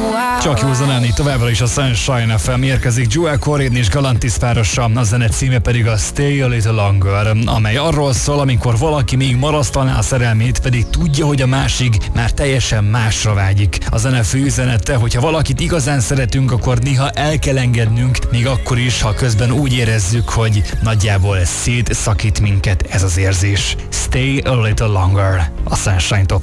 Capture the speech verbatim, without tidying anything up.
Csak jó zenélni, továbbra is a Sunshine ef em, érkezik Joel Corrin és Galantis párosa, a zene címe pedig a Stay a Little Longer, amely arról szól, amikor valaki még marasztalná a szerelmét, pedig tudja, hogy a másik már teljesen másra vágyik. A zene fő üzenete, hogyha valakit igazán szeretünk, akkor néha el kell engednünk, még akkor is, ha közben úgy érezzük, hogy nagyjából szétszakít minket ez az érzés. Stay a Little Longer, a Sunshine Top